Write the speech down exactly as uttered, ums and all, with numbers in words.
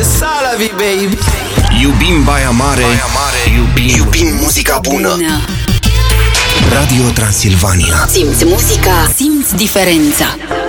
ça la vie, baby. Iubim Baia Mare, Baia Mare. Iubim, iubim muzica bună. bună Radio Transilvania. Simți muzica, simți diferența.